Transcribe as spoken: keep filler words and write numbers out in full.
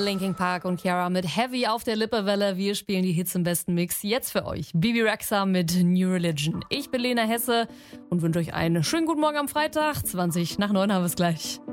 Linkin Park und Ciara mit Heavy auf der Lippewelle. Wir spielen die Hits im besten Mix jetzt für euch. Bibi Rexha mit New Religion. Ich bin Lena Hesse und wünsche euch einen schönen guten Morgen am Freitag. zwanzig nach neun haben wir es gleich.